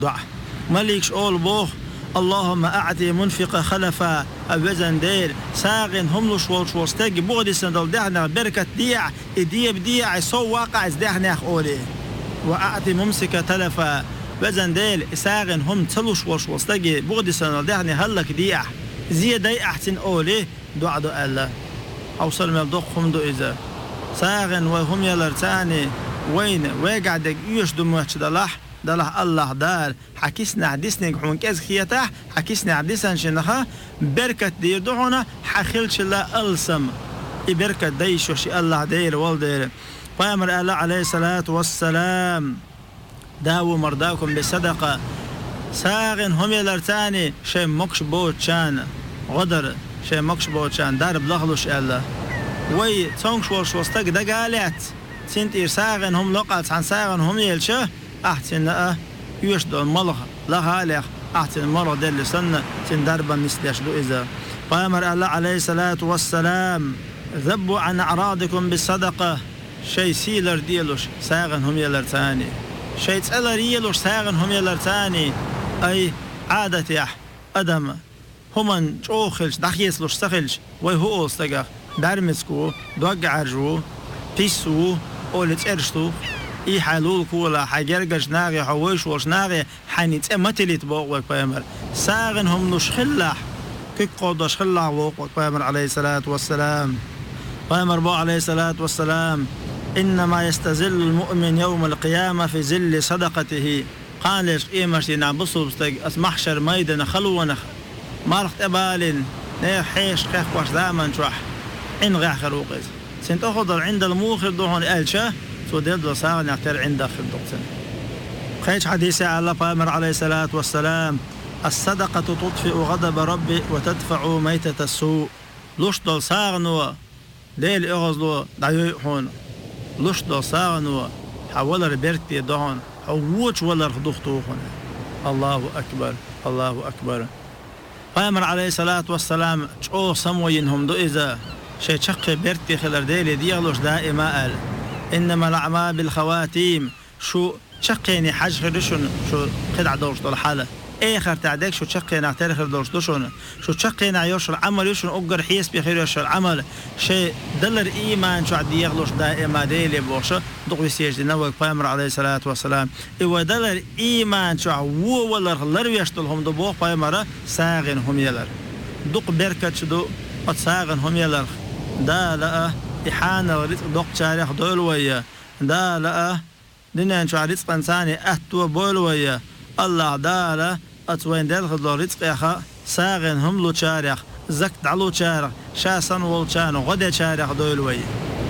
دع مليكش أول بوخ اللهم أعطي منفق خلفا أبزن دير ساغن هم لشوال شوستاق بغدي سندل دهنا بركة ديع إدية بديع سو واقع ازدهنا أولي وأعطي ممسك تلفا بزن ديل ساغن هم تلوش وشوستاق بغدي سندل دهنا هلك ديع زي دي أحسن أولي دعا دو الله أوصل من ضخهم دو إذا ساغن وهم يلرتاني وين ويقعدك يوش دموش دلح الله دار حكيسنا عديسنا حون كاز خياته حكيسنا عديسنا شنخا بركة دير دعونا حخيلش لا ألسم بركة ديش وشي الله دير والدير فأمر الله عليه الصلاة والسلام داو مرضاكم بالصدقة ساغن هم يلرتاني شي مكش بوتشان غدر شي مكش بوتشان دار بلغلوش الله وي تونش وشوستك دقالات سنت إرساغن هم لقات عن ساغن هم يلشه أحسن يشدو الملغ لها لخ أحسن مرة دل سنة تندرب النسلش دو إذا فأمر الله عليه الصلاة والسلام ذبوا عن أعراضكم بالصدقة شيء سيلر ديلوش ساغن هم يلرتاني شيء تسألر يلوش ساغن هم يلرتاني أي عادة يح أدم همان شوخلش دخيسلوش سخلش ويهو أستقر درمسكو دوقعرجو بيسو أولت إرشتو إي حلول كولا حجرجش ناغي حويش وش ناغي حنيت أمتليت بوقك بيمر ساغن هم نشخلح كيك قدش خلح بوقك بيمر عليه الصلاة والسلام بيمر بو عليه الصلاة والسلام إنما يستزل المؤمن يوم القيامة في زل صدقته قالش إيمشي نعبصو بستق أسمحشر ميدن خلونخ مارخت أبالين نير حيش كيف واش دامن شوح إن غيح خروقز سنت أخضر عند الموخر دوهن ألشه وديد وساغن يختار عنده في الدكتور خيش حديث على فامر عليه الصلاة والسلام الصدقة تطفئ غضب ربي وتدفع ميتة السوء لوش دول ساغنوا ليل اغزلوا دعيو هون لوش دول ساغنوا حول ربيرتي دهون حووش ولا رخدوختو هون الله أكبر الله أكبر فامر عليه الصلاة والسلام شو سموينهم دو إذا شي شق بيرتي خلر ديلي ديغلوش دائما قال إنما الأعمال بالخواتيم شو شقيني حج خرشون شو خدع دورش دول حالة آخر تعديك شو شقيني اعترخ دورش دوشون شو شقيني عيوش العمل يوشون أقر حيس بخير يوش العمل شيء دلر إيمان شو عدي يغلوش دائما ديلي بوشة دقوي سيجدي نوك فامر عليه الصلاة والسلام إيوا دلر إيمان شو عوو ولا غلر ويشتلهم دبوخ فامر ساغن هم يلر دق بركة شدو أتساغن هم يلر دا لا إحانة ورزق دق شارح دول ويا دا لا دنيا شو رزق إنساني أتوا بول ويا الله دا لا أتوين دل رزق يا خا ساغن هم لو شارح زكت علو شارح شاسن وول شانو غدا شارح دول ويا